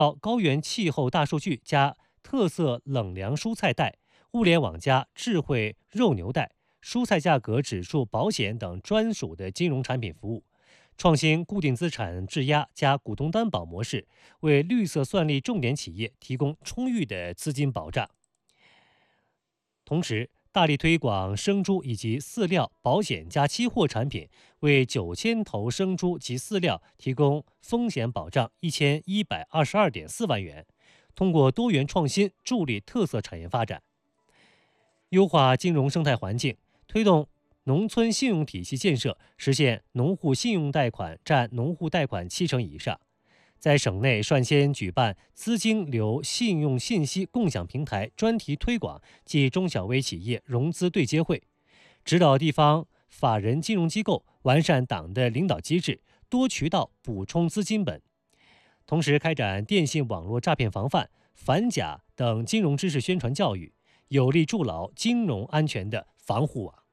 高原气候大数据加特色冷凉蔬菜带、物联网加智慧肉牛带、蔬菜价格指数保险等专属的金融产品服务。创新固定资产质押加股东担保模式，为绿色算力重点企业提供充裕的资金保障。同时，大力推广生猪以及饲料、保险加期货产品，为9000头生猪及饲料提供风险保障1122.4万元。通过多元创新，助力特色产业发展，优化金融生态环境，推动农村信用体系建设，实现农户信用贷款占农户贷款70%以上。在省内率先举办资金流信用信息共享平台专题推广暨中小微企业融资对接会，指导地方法人金融机构完善党的领导机制，多渠道补充资金本。同时开展电信网络诈骗防范、反假等金融知识宣传教育，有力筑牢金融安全的防护网。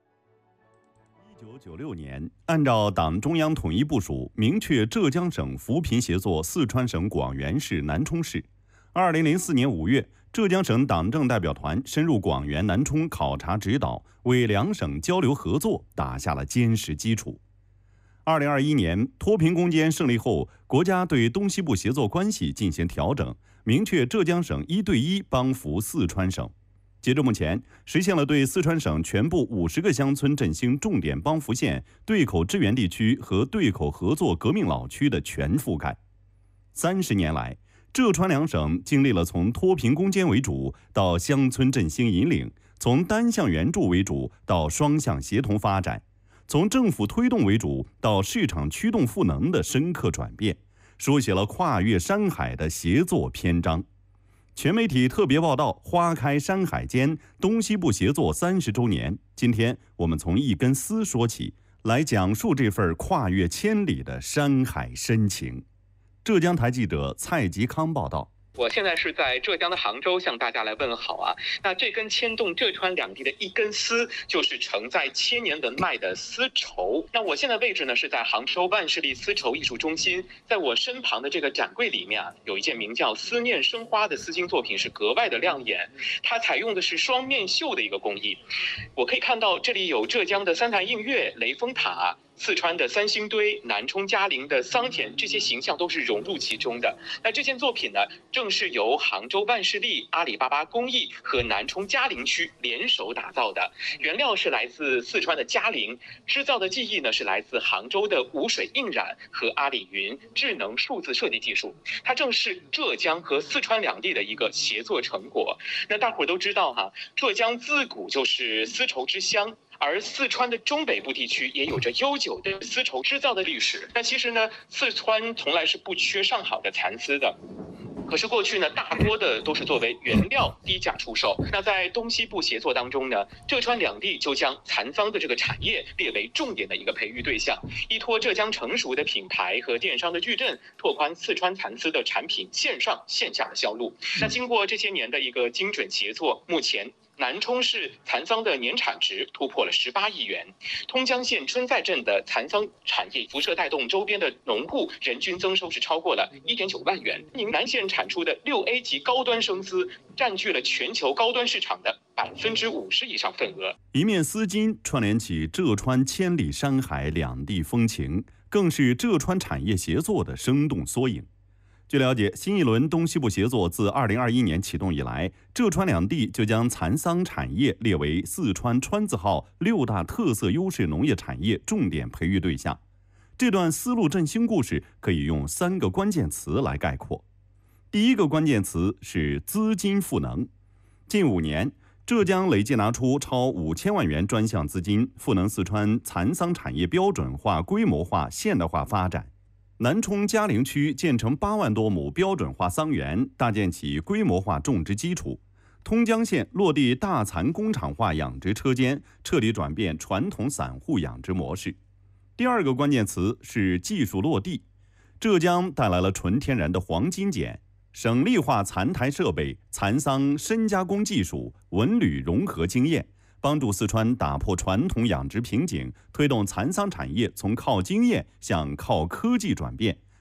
1996年，按照党中央统一部署，明确浙江省扶贫协作四川省广元市南充市。2004年5月，浙江省党政代表团深入广元、南充考察指导，为两省交流合作打下了坚实基础。2021年脱贫攻坚胜利后，国家对东西部协作关系进行调整，明确浙江省1对1帮扶四川省。截至目前，实现了对四川省全部50个乡村振兴重点帮扶县、对口支援地区和对口合作革命老区的全覆盖。30年来，浙川两省经历了从脱贫攻坚为主到乡村振兴引领，从单向援助为主到双向协同发展，从政府推动为主到市场驱动赋能的深刻转变，书写了跨越山海的协作篇章。全媒体特别报道花开山海间，东西部协作30周年。今天我们从一根丝说起，来讲述这份跨越千里的山海深情。浙江台记者蔡吉康报道。 我现在是在浙江的杭州向大家来问好啊。那这根牵动浙川两地的一根丝，就是承载千年文脉的丝绸。那我现在位置呢是在杭州万世立丝绸艺术中心，在我身旁的这个展柜里面啊，有一件名叫《思念生花》的丝巾作品是格外的亮眼，它采用的是双面绣的一个工艺。我可以看到这里有浙江的三潭印月、雷峰塔、四川的三星堆、南充嘉陵的桑田，这些形象都是融入其中的。那这件作品呢，正是由杭州万世立、阿里巴巴工艺和南充嘉陵区联手打造的。原料是来自四川的嘉陵，制造的技艺呢是来自杭州的无水印染和阿里云智能数字设计技术。它正是浙江和四川两地的一个协作成果。那大伙都知道哈，浙江自古就是丝绸之乡。而四川的中北部地区也有着悠久的丝绸织造的历史。那其实呢，四川从来是不缺上好的蚕丝的。可是过去呢，大多的都是作为原料低价出售。那在东西部协作当中呢，浙川两地就将蚕桑的这个产业列为重点的一个培育对象，依托浙江成熟的品牌和电商的矩阵，拓宽四川蚕丝的产品线上线下的销路。那经过这些年的一个精准协作，目前南充市蚕桑的年产值突破了18亿元，通江县春在镇的蚕桑产业辐射带动周边的农户人均增收是超过了1.9万元。宁南县产出的6A 级高端生丝占据了全球高端市场的50%以上份额。 一面丝巾串联起浙川千里山海两地风情，更是浙川产业协作的生动缩影。据了解，新一轮东西部协作自2021年启动以来，浙川两地就将蚕桑产业列为四川川字号6大特色优势农业产业重点培育对象。这段丝路振兴故事可以用3个关键词来概括。第一个关键词是资金赋能。近5年，浙江累计拿出超5000万元专项资金，赋能四川蚕桑产业标准化、规模化、现代化发展。南充嘉陵区建成8万多亩标准化桑园，搭建起规模化种植基础。通江县落地大蚕工厂化养殖车间，彻底转变传统散户养殖模式。第二个关键词是技术落地。浙江带来了纯天然的黄金碱，省力化蚕台设备、蚕桑深加工技术、文旅融合经验，帮助四川打破传统养殖瓶颈，推动蚕桑产业从靠经验向靠科技转变，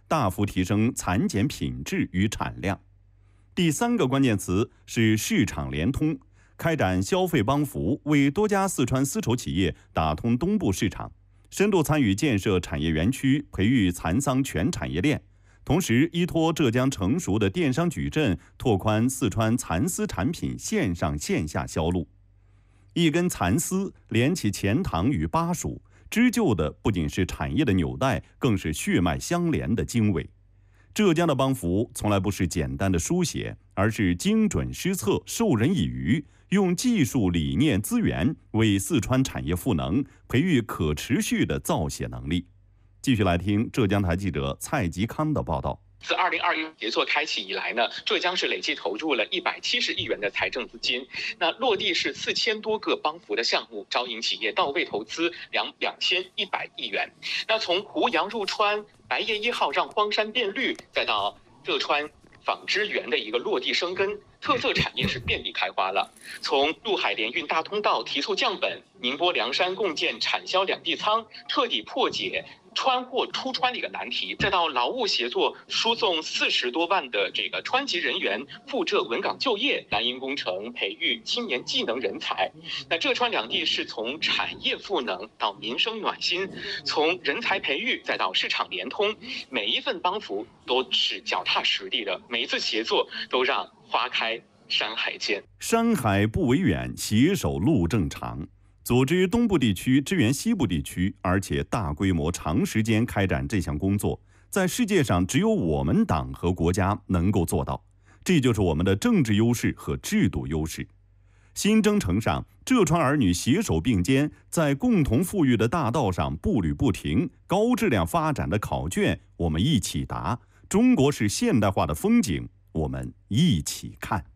大幅提升蚕茧品质与产量。第3个关键词是市场联通，开展消费帮扶，为多家四川丝绸企业打通东部市场，深度参与建设产业园区，培育蚕桑全产业链。同时，依托浙江成熟的电商矩阵，拓宽四川蚕丝产品线上线下销路。一根蚕丝连起钱塘与巴蜀，织就的不仅是产业的纽带，更是血脉相连的经纬。浙江的帮扶从来不是简单的书写，而是精准施策，授人以渔，用技术、理念、资源为四川产业赋能，培育可持续的造血能力。继续来听浙江台记者蔡吉康的报道。 自2021协作开启以来呢，浙江是累计投入了170亿元的财政资金，那落地是4000多个帮扶的项目，招引企业到位投资2100亿元。那从胡杨入川、白叶1号让荒山变绿，再到浙川纺织园的一个落地生根，特色产业是遍地开花了。从陆海联运大通道提速降本，宁波凉山共建产销两地仓，彻底破解川货出川的一个难题，再到劳务协作输送40多万的这个川籍人员赴浙稳岗就业，蓝鹰工程培育青年技能人才。那浙川两地是从产业赋能到民生暖心，从人才培育再到市场联通，每一份帮扶都是脚踏实地的，每一次协作都让花开山海间。 山海不为远，携手路正长。组织东部地区支援西部地区，而且大规模长时间开展这项工作，在世界上只有我们党和国家能够做到，这就是我们的政治优势和制度优势。新征程上，浙川儿女携手并肩，在共同富裕的大道上步履不停，高质量发展的考卷我们一起答，中国式现代化的风景我们一起看。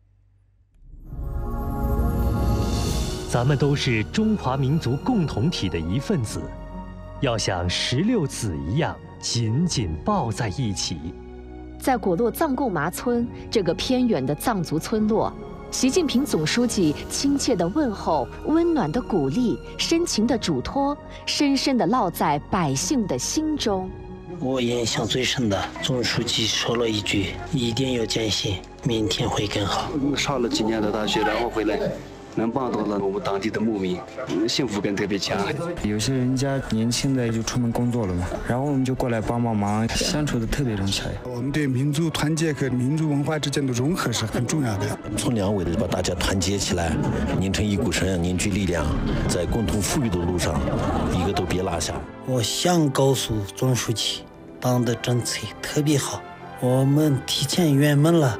咱们都是中华民族共同体的一份子，要像16子一样紧紧抱在一起。 在果洛藏贡麻村这个偏远的藏族村落，习近平总书记亲切的问候、温暖的鼓励、深情的嘱托，深深地烙在百姓的心中。 我印象最深的，总书记说了一句：“一定要坚信，明天会更好。” 上了几年的大学，然后回来。能帮到了我们当地的牧民，幸福感特别强。 有些人家年轻的就出门工作了嘛，然后我们就过来帮忙，相处的特别融洽。 我们对民族团结和民族文化之间的融合是很重要的。 从两位的把大家团结起来，拧成一股绳，凝聚力量，在共同富裕的路上，一个都别落下。 我想告诉总书记，党的政策特别好，我们提前圆满了。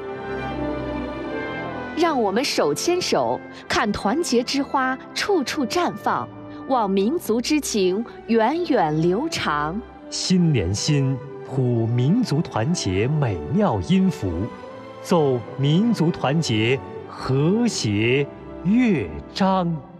让我们手牵手，看团结之花处处绽放，望民族之情源远流长。 心连心，谱民族团结美妙音符，奏民族团结和谐乐章。